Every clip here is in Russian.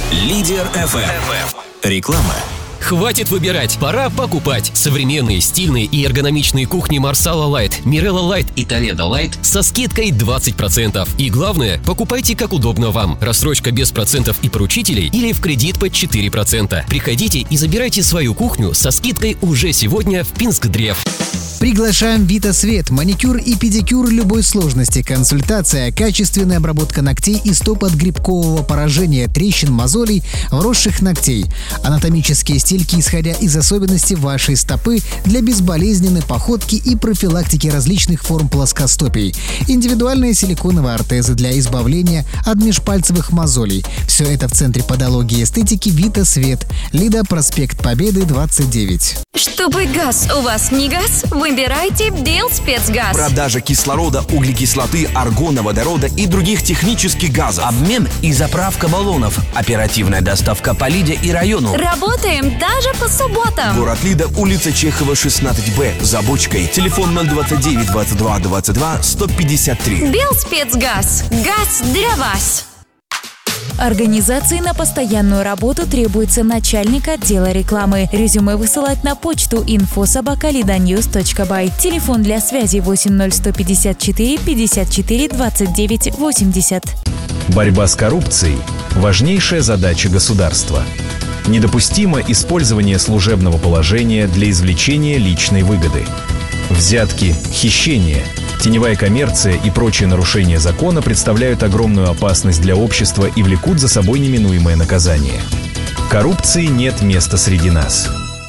Лидер FM. Реклама. Хватит выбирать, пора покупать. Современные, стильные и эргономичные кухни Marsala Light, Mirella Light и Toledo Light со скидкой 20%. И главное, покупайте как удобно вам. Рассрочка без процентов и поручителей или в кредит под 4%. Приходите и забирайте свою кухню со скидкой уже сегодня в Пинск-Древ. Приглашаем Vita Свет. Маникюр и педикюр любой сложности. Консультация, качественная обработка ногтей и стоп от грибкового поражения, трещин, мозолей, вросших ногтей. Анатомические стельки, исходя из особенностей вашей стопы, для безболезненной походки и профилактики различных форм плоскостопий. Индивидуальные силиконовые ортезы для избавления от межпальцевых мозолей. Все это в Центре подологии и эстетики Vita Свет. Лида, проспект Победы, 29. Чтобы газ у вас не газ, выбирайте Белспецгаз. Продажа кислорода, углекислоты, аргона, водорода и других технических газов. Обмен и заправка баллонов. Оперативная доставка по Лиде и району. Работаем даже по субботам. Город Лида, улица Чехова, 16Б, за бочкой. Телефон 029 22 22 153. Белспецгаз. Газ для вас. Организации на постоянную работу требуется начальник отдела рекламы. Резюме высылать на почту info@lidanews.by. Телефон для связи 80154 54 29 80. Борьба с коррупцией – важнейшая задача государства. Недопустимо использование служебного положения для извлечения личной выгоды. Взятки, хищения, теневая коммерция и прочие нарушения закона представляют огромную опасность для общества и влекут за собой неминуемое наказание. Коррупции нет места среди нас.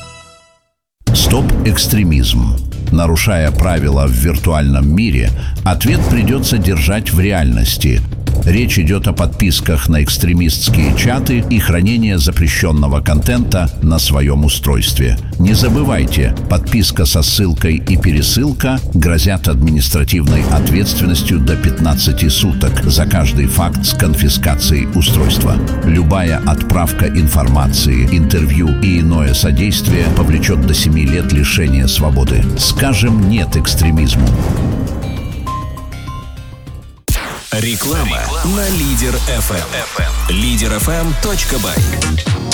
Стоп-экстремизм. Нарушая правила в виртуальном мире, ответ придется держать в реальности. Речь идет о подписках на экстремистские чаты и хранении запрещенного контента на своем устройстве. Не забывайте, подписка со ссылкой и пересылка грозят административной ответственностью до 15 суток за каждый факт с конфискацией устройства. Любая отправка информации, интервью и иное содействие повлечет до 7 лет лишения свободы. Скажем «нет» экстремизму. Реклама на Лидер FM. Лидер FM.by.